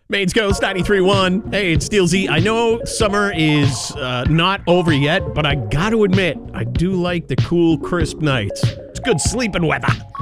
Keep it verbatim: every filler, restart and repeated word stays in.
Maine's Coast ninety-three point one. Hey, it's Steel Z. I know summer is uh, not over yet, but I got to admit, I do like the cool, crisp nights. It's good sleeping weather.